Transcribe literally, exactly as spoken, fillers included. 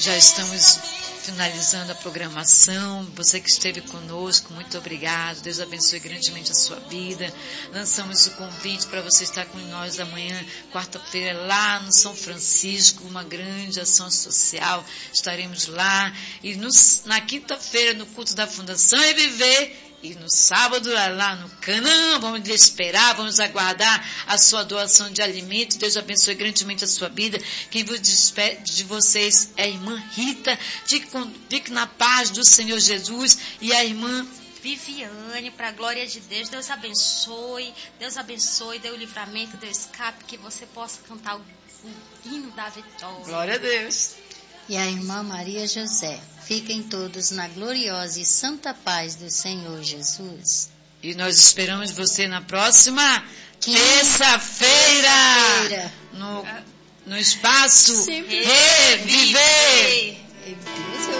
Já estamos finalizando a programação. Você que esteve conosco, muito obrigado. Deus abençoe grandemente a sua vida. Lançamos o convite para você estar com nós amanhã, quarta-feira, lá no São Francisco, uma grande ação social. Estaremos lá. E no, na quinta-feira, no culto da Fundação Reviver. E no sábado, lá no Canaã, vamos lhe esperar, vamos aguardar a sua doação de alimentos. Deus abençoe grandemente a sua vida. Quem vos despede de vocês é a irmã Rita. Fique, com, fique na paz do Senhor Jesus. E a irmã Viviane, para a glória de Deus. Deus abençoe, Deus abençoe, dê o livramento, dê o escape, que você possa cantar o, o hino da vitória. Glória a Deus. E a irmã Maria José. Fiquem todos na gloriosa e santa paz do Senhor Jesus. E nós esperamos você na próxima terça-feira, no, no espaço Reviver.